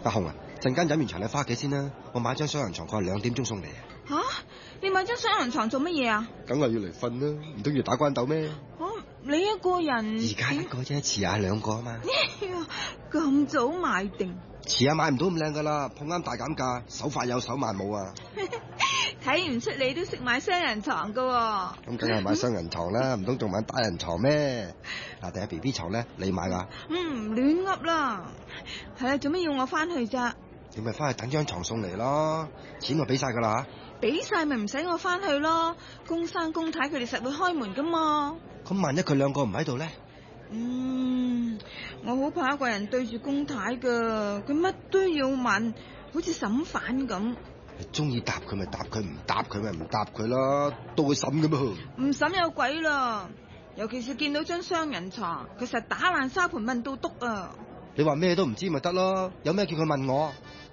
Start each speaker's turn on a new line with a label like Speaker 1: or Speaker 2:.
Speaker 1: 阿紅啊，陣間飲完茶你翻屋企先啦，我買張雙人床，佢係2點鐘送嚟。
Speaker 2: 吓？你買張雙人床做乜嘢啊？
Speaker 1: 梗係要嚟瞓啦，唔通要打關鬥咩？
Speaker 2: 你一個人？
Speaker 1: 而家一個啫，遲下2個啊嘛。
Speaker 2: 咁早買定？
Speaker 1: 遲下買唔到咁靚噶啦，碰啱大減價，手快有手慢冇啊。
Speaker 2: 睇唔出你都識買雙人床噶喎。
Speaker 1: 咁梗係買雙人床啦，唔通仲買單人床咩？嗱，定係 BB 床咧，你買噶？
Speaker 2: 亂噏啦。係啊，做咩要我翻去啫？
Speaker 1: 你咪翻去等張床送嚟咯，錢我俾晒噶啦。
Speaker 2: 俾晒咪唔使我翻去咯，公生公太佢哋實會開門噶嘛。
Speaker 1: 咁萬一佢2個唔喺度咧？
Speaker 2: 我好怕一個人對住公太噶，佢乜都要問，好似審犯咁。
Speaker 1: 你中意答佢咪答佢，唔答佢咪唔答佢咯，到佢審噶嘛。
Speaker 2: 唔審有鬼啦，尤其是見到張雙人床，佢實打爛沙盤問到篤啊！
Speaker 1: 你話咩都唔知咪得咯，有咩叫佢問我？